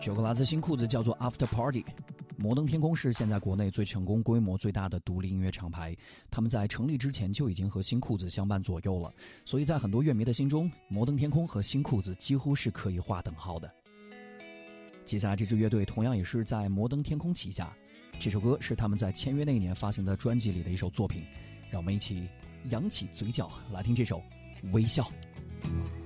首歌来自新裤子，叫做 After Party。 摩登天空是现在国内最成功、规模最大的独立音乐厂牌，他们在成立之前就已经和新裤子相伴左右了，所以在很多乐迷的心中，摩登天空和新裤子几乎是可以划等号的。接下来这支乐队同样也是在摩登天空旗下，这首歌是他们在签约那一年发行的专辑里的一首作品，让我们一起扬起嘴角来听这首微笑。